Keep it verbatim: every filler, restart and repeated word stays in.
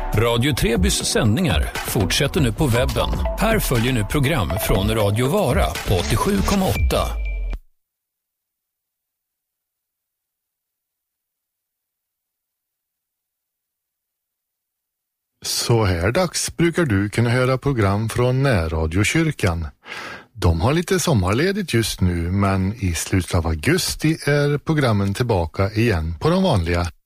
Radio Trebys sändningar fortsätter nu på webben. Här följer nu program från Radio Vara på åttiosju komma åtta. Så här dags brukar du kunna höra program från Närradiokyrkan. De har lite sommarledigt just nu, men i slutet av augusti är programmen tillbaka igen på de vanliga